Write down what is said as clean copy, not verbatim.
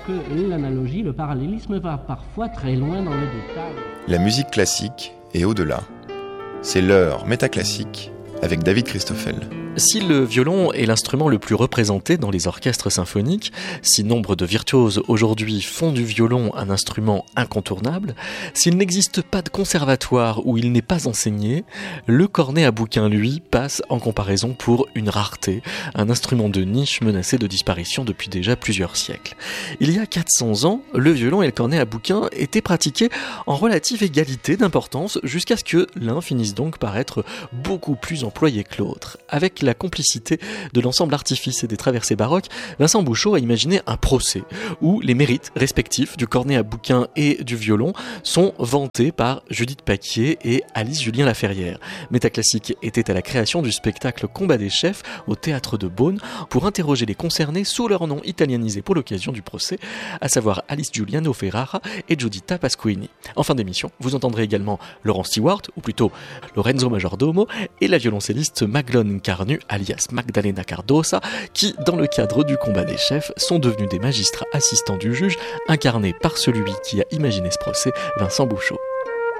que l'analogie, le parallélisme va parfois très loin dans le détail. La musique classique et au-delà. C'est l'heure métaclassique avec David Christoffel. Si le violon est l'instrument le plus représenté dans les orchestres symphoniques, si nombre de virtuoses aujourd'hui font du violon un instrument incontournable, s'il n'existe pas de conservatoire où il n'est pas enseigné, le cornet à bouquin, lui, passe en comparaison pour une rareté, un instrument de niche menacé de disparition depuis déjà plusieurs siècles. Il y a 400 ans, le violon et le cornet à bouquin étaient pratiqués en relative égalité d'importance jusqu'à ce que l'un finisse donc par être beaucoup plus employé que l'autre. Avec la complicité de l'ensemble artifice et des traversées baroques, Vincent Bouchot a imaginé un procès où les mérites respectifs du cornet à bouquin et du violon sont vantés par Judith Paquier et Alice Julien-Laferrière. Métaclassique était à la création du spectacle Combat des chefs au théâtre de Beaune pour interroger les concernés sous leur nom italianisé pour l'occasion du procès, à savoir Alice Giuliano Ferrara et Giuditta Pasquini. En fin d'émission, vous entendrez également Laurent Stewart, ou plutôt Lorenzo Majordomo, et la violoncelliste Maglone Carnu, alias Magdalena Cardosa, qui, dans le cadre du combat des chefs, sont devenus des magistrats assistants du juge, incarnés par celui qui a imaginé ce procès, Vincent Bouchot.